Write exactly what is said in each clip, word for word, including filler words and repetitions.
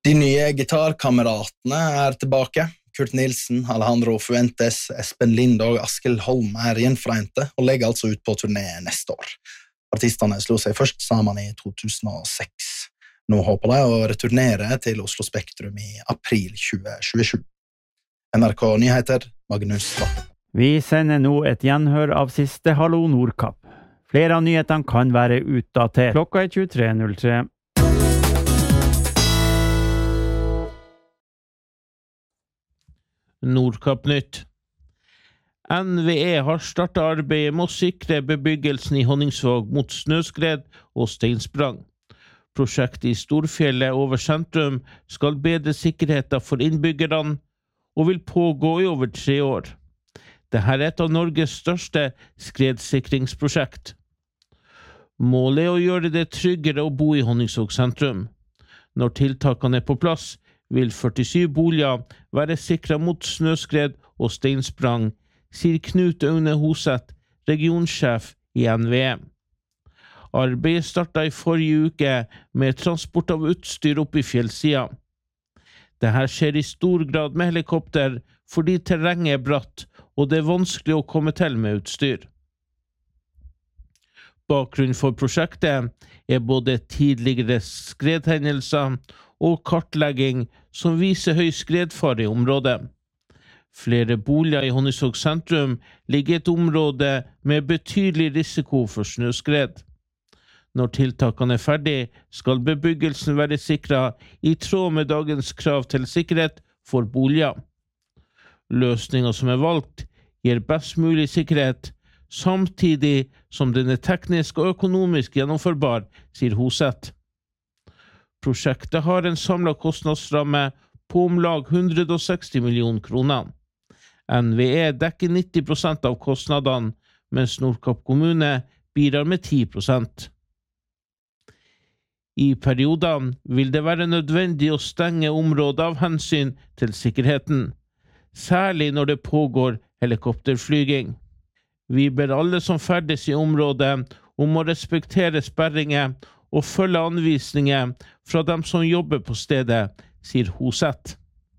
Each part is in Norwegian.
De nye gitarkameratene er tilbake. Kurt Nilsen, Alejandro Fuentes, Espen Lind og Askild Holm er gjenforente og legger altså ut på turné neste år. Artistene slo seg først sammen i to tusen og seks. Nå håper de å returnere til Oslo Spektrum i april tjue tjuesju. N R K Nyheter, Magnus Vatten. Vi sender nå et gjenhør av siste Hallo Nordkapp. Flere av nyhetene kan være utdatert. Klokka er tjuetre null tre. Nordkapp-nytt. N V E har startet arbeidet med å sikre bebyggelsen i Honningsvåg mot snøskred og steinsprang. Prosjektet i Storfjellet over sentrum skal bedre sikkerheten for innbyggerne og vil pågå i over tre år. Dette er et av Norges største skredsikringsprosjekt. Målet er å gjøre det tryggere å bo i Honningsvåg sentrum. Når tiltakene er på plass, vil førtisju boliger være sikret mot snøskred og steinsprang, sier Knut Aune Hoseth, regionsjef i N V E. Arbeidet startet i forrige uke med transport av utstyr opp i fjellsida. Dette skjer i stor grad med helikopter fordi terrenget er bratt og det er vanskelig å komme til med utstyr. Bakgrunnen for prosjektet er både tidligere skredhendelser og kartlegging som viser høy skredfare i området. Flere boliger i Honningsvåg sentrum ligger i et område med betydelig risiko for snøskred. Når tiltakene er ferdig, skal bebyggelsen være sikret i tråd med dagens krav til sikkerhet for boliger. Løsningen som er valgt gir best mulig sikkerhet, samtidig som den er teknisk og økonomisk gjennomførbar, sier Hoseth. Prosjektet har en samlet kostnadsramme på om lag hundre og seksti millioner kroner. N V E dekker nitti prosent av kostnadene, mens Nordkapp kommune bidrar med ti prosent. I periodene vil det være nødvendig å stenge området av hensyn til sikkerheten, særlig når det pågår helikopterflyging. Vi ber alle som ferdes i området om å respektere sperringer og følge anvisninger fra dem som jobber på stedet, sier Hoseth.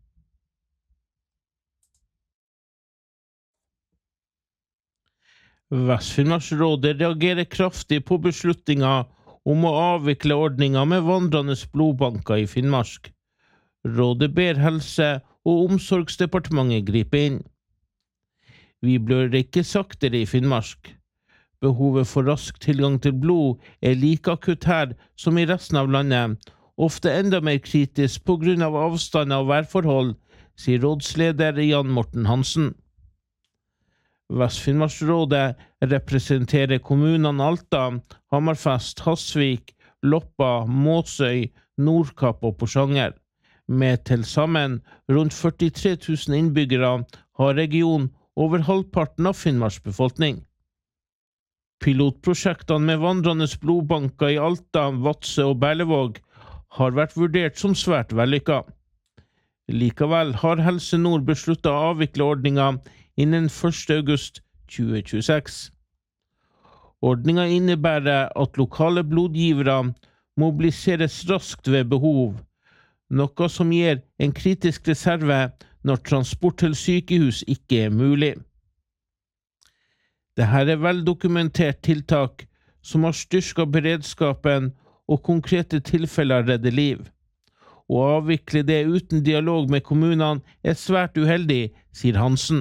Vest-Finnmarksrådet reagerer kraftig på beslutningen om å avvikle ordningen med vandrende blodbanker i Finnmark. Rådet ber Helse- og omsorgsdepartementet gripe inn. Vi blør ikke saktere i Finnmark. Behovet for rask tilgang til blod er like akutt her som i resten av landet, ofte enda mer kritisk på grunn av avstand og værforhold, sier rådsleder Jan Morten Hansen. Vest-Finnmarksrådet representerer kommunene Alta, Hammerfest, Hasvik, Loppa, Måsøy, Nordkapp og Porsanger. Med til sammen rundt førtitre tusen innbyggere har regionen over halvparten av Finnmarks befolkning. Pilotprosjektene med vandrende blodbanker i Alta, Vadsø og Berlevåg har vært vurdert som svært vellykket. Likevel har Helse Nord besluttet å avvikle ordningen innen første august tjue tjueseks. Ordningen innebærer at lokale blodgivere mobiliseres raskt ved behov, noe som gir en kritisk reserve når transport til sykehus ikke er mulig. Dette er veldokumentert tiltak som har styrket beredskapen og konkrete tilfeller redder liv. Å avvikle det uten dialog med kommunene er svært uheldig, sier Hansen.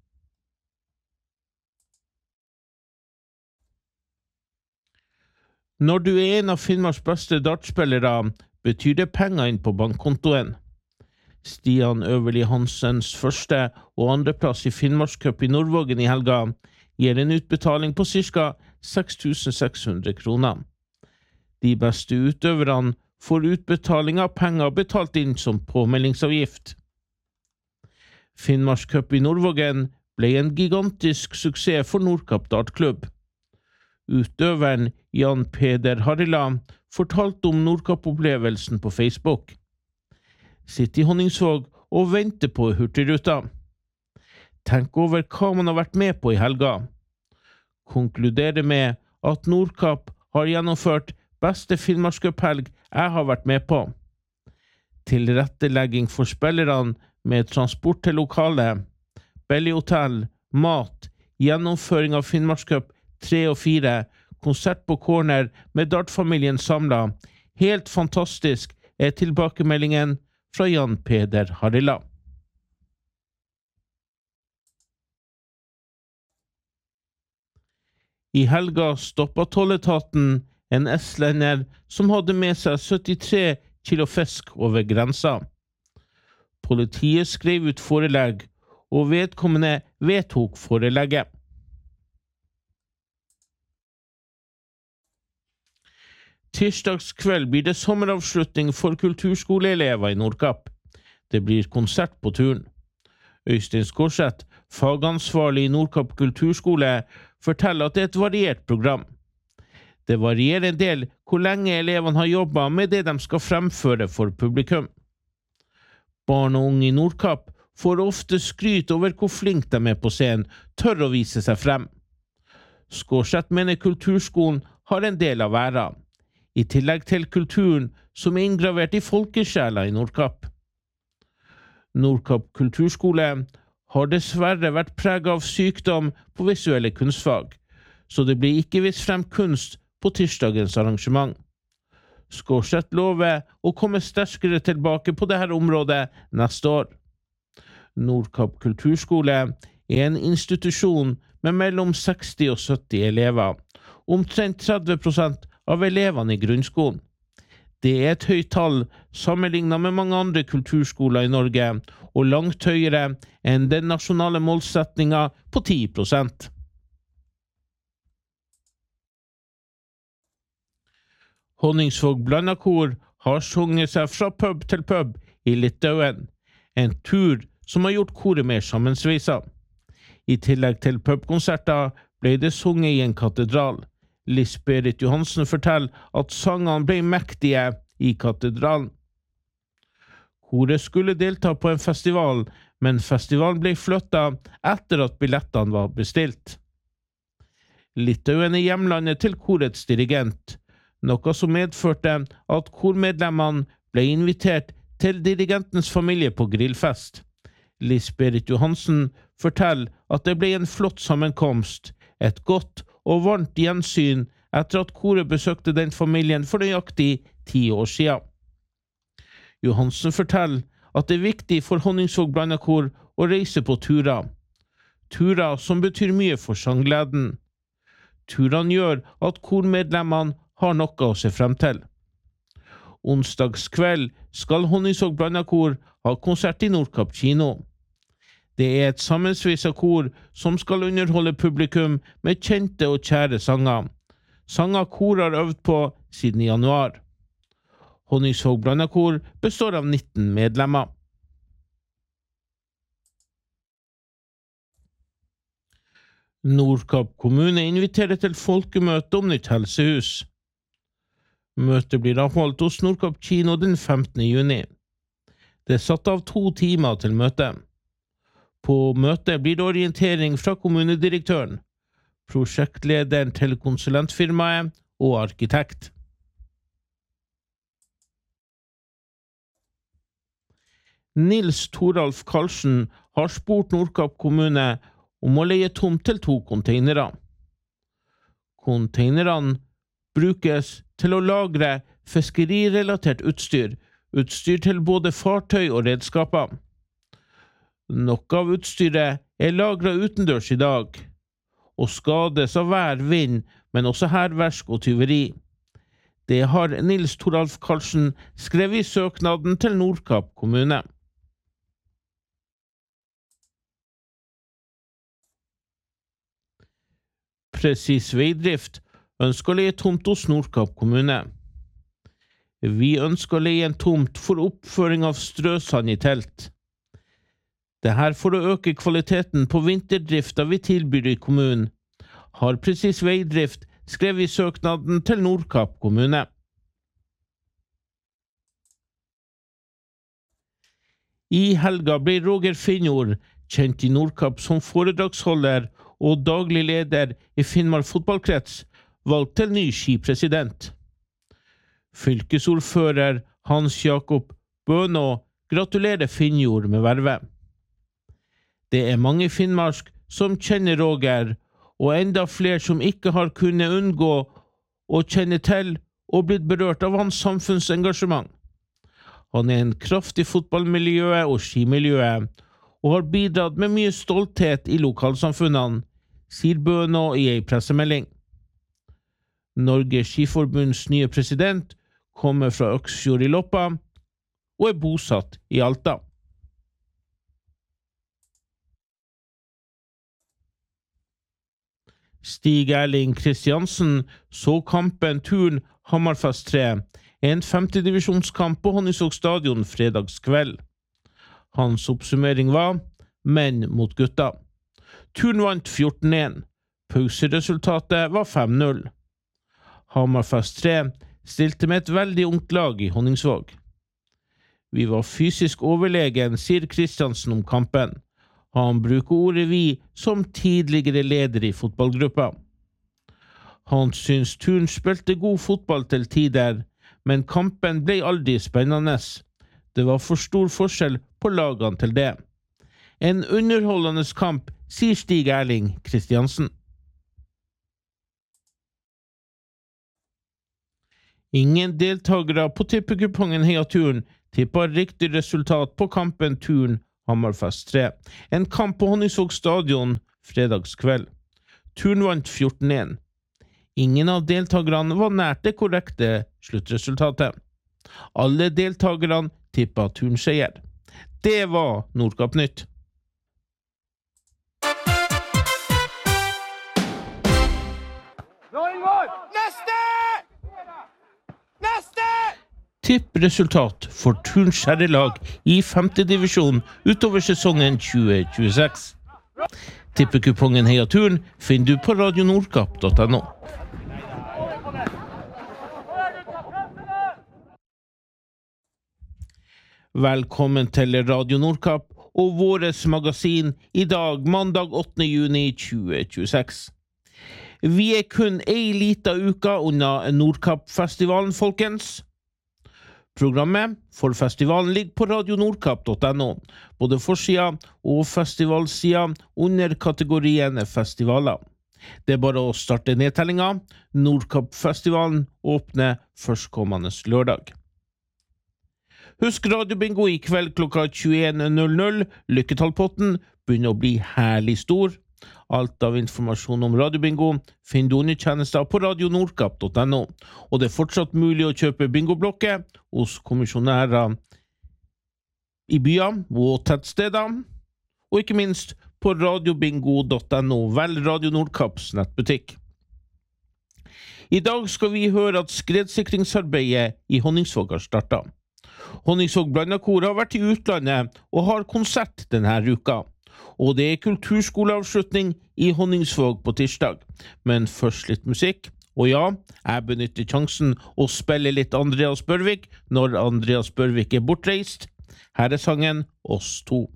Når du er en av Finnmarks beste dartspillere, betyr det penger inn på bankkontoen. Stian Øverli Hansens første og andreplass i Finnmarkscup i Nordvågen i helga gir en utbetaling på ca. seks tusen seks hundre kroner. De beste utøverne får utbetaling av penger betalt inn som påmeldingsavgift. Finnmarkscup i Nordvågen ble en gigantisk suksess for Nordkapp dartklubb. Utøveren Jan Peder Harila fortalte om Nordkapp-opplevelsen på Facebook. Sitt i Honningsvåg og vente på Hurtigruta. Tenk over hva man har vært med på i helga. Konkludere med at Nordkapp har gjennomført beste Finnmarkscup-helg jeg har vært med på. tilrettelegging for spillerne med transport til lokalet, bellyhotell, mat, gjennomføring av Finnmarkscup tre og fire, konsert på corner med Dart-familien samlet. Helt fantastisk er tilbakemeldingen fra Jan Peder Harila. I helga stoppet tolletaten en estlender som hadde med seg syttitre kilo fisk over grensa. Politiet skrev ut forelegg, og vedkommende vedtok forelegget. Tirsdagskveld blir det sommeravslutning for kulturskoleelever i Nordkapp. Det blir konsert på turen. Øystein Skorseth, fagansvarlig i Nordkapp kulturskole, forteller at det er et variert program. Det varierer en del hvor lenge elevene har jobbet med det de skal fremføre for publikum. Barn og unge i Nordkapp får ofte skryt over hvor flink de er på scenen, tør å vise seg frem. Skorseth mener kulturskolen har en del av æra, i tillegg til kulturen som er inngravert i folkesjela i Nordkapp. Nordkapp kulturskole har dessverre vært preget av sykdom på visuelle kunstfag, så det blir ikke vist frem kunst på tirsdagens arrangement. Skorseth lover å komme sterkere tilbake på dette området neste år. Nordkapp kulturskole er en institusjon med mellom seksti og sytti elever, omtrent tretti prosent av elevene i grunnskolen. Det er et høyt tall sammenlignet med mange andre kulturskoler i Norge, og langt høyere enn den nasjonale målsetningen på ti prosent. Honningsvåg Blandakor har sunget seg fra pub til pub i Litauen, en tur som har gjort koret mer sammensveiset. I tillegg til pubkonserter ble det sunget i en katedral. Lisberit Johansen forteller at sangene ble mektige i katedralen. Koret skulle delta på en festival, men festivalen ble flyttet etter at billettene var bestilt. Litauen er hjemlandet til korets dirigent, noe som medførte at kormedlemmene ble invitert til dirigentens familie på grillfest. Lisberit Johansen forteller at det ble en flott sammenkomst, et godt og varmt gjensyn etter at koret besøkte den familien for nøyaktig ti år siden. Johansen forteller at det er viktig for Honningsvåg Blandakor å reise på turer. Turer som betyr mye for sanggleden. Turene gjør at kormedlemmene har noe å se frem til. Onsdagskveld skal Honningsvåg Blandakor ha konsert i Nordkapp kino. Det er et sammensveiset kor som skal underholde publikum med kjente og kjære sanger. Sanger kor har øvd på siden januar. Honningsvåg Blandakor består av nitten medlemmer. Nordkapp kommune inviterer til folkemøte om nytt helsehus. Møtet blir avholdt hos Nordkapp kino den femtende juni. Det er satt av to timer til møtet. På møtet blir det orientering fra kommunedirektøren, prosjektlederen til konsulentfirmaet og arkitekt. Nils Toralf Karlsen har spurt Nordkapp kommune om å leie tomt til to containere. Containerne brukes til å lagre fiskerirelatert utstyr, utstyr til både fartøy og redskaper. Noe av utstyret er lagret utendørs i dag, og skades av vær, vind, men også hærverk og tyveri. Det har Nils Toralf Karlsen skrevet i søknaden til Nordkapp kommune. Presis Veidrift ønsker å leie tomt hos Nordkapp kommune. Vi ønsker å leie en tomt for oppføring av strøsand i telt. Det her for å øke kvaliteten på vinterdrifta vi tilbyr i kommunen, har Presis Veidrift skrevet i søknaden til Nordkapp kommune. I helga ble Roger Finnjord, kjent i Nordkapp som foredragsholder og daglig leder i Finnmark fotballkrets, valgt til ny skipresident. Fylkesordfører Hans Jakob Bønå gratulerer Finnjord med vervet. Det er mange i Finnmark som kjenner Roger, og enda flere som ikke har kunnet unngå å kjenne til og blitt berørt av hans samfunnsengasjement. Han er en kraft i fotballmiljøet og skimiljøet, og har bidratt med mye stolthet i lokalsamfunnene, sier Bønå i en pressemelding. Norges Skiforbunds nye president kommer fra Øksfjord i Loppa, og er bosatt i Alta. Stig Erling Kristiansen så kampen Turn Hammerfest tre, en femtedivisjonskamp på Honningsvåg stadion fredagskveld. Hans oppsummering var menn mot gutta. Turn vant fjorten én, pauseresultatet var fem null. Hammerfest tre stilte med et veldig ungt lag i Honningsvåg. Vi var fysisk overlegen, sier Kristiansen om kampen. Han bruker ordet vi som tidligere leder i fotballgruppa. Han syns Turn spilte god fotball til tider, men kampen ble aldri spennende. Det var for stor forskjell på lagene til det. En underholdende kamp, sier Stig Erling Kristiansen. Ingen deltagere på tippekupongen Heia Turn tippet riktig resultat på kampen Turn Hammerfest tre, en kamp på Honningsvåg stadion fredagskveld. Turn vant fjorten én. Ingen av deltagerne var nært det korrekte sluttresultatet. Alle deltagerne tippet Turn-seier. Det var Nordkapp Nytt. Neste! Neste! Tippresultat for Turns herrelag i femte divisjon utover sesongen tjue tjueseks. Tippekupongen Heia Turn finner du på radio nordkapp punktum no. Velkommen til Radio Nordkapp og våres magasin i dag, mandag åttende juni tjue tjueseks. Vi er kun ei lita uka unna Nordkapp-festivalen, folkens. Programmet for festivalen ligger på radio nordkapp punktum no, både forsida og festivalsida under kategorien festivaler. Det er bare å starte nedtellinga. Nordkapp-festivalen åpner førstkommende lørdag. Husk radiobingo i kveld klokka tjueen null null. Lykketallpotten begynner å bli herlig stor. Alt av informasjon om radiobingo finner du under tjenester på radio nordkapp punktum no, og det er fortsatt mulig å kjøpe bingoblokker hos kommisjonærer i byer og tettsteder, og ikke minst på radiobingo punktum no, vel Radio Nordkapps nettbutikk. I dag skal vi høre at skredsikringsarbeidet i Honningsvåg har startet. Honningsvåg Blandakor har vært i utlandet og har konsert denne uka. Og det er kulturskoleavslutning i Honningsvåg på tirsdag. Men først litt musikk. Og ja, jeg benytter sjansen å spille litt Andreas Børvik når Andreas Børvik er bortreist. Her er sangen Oss to.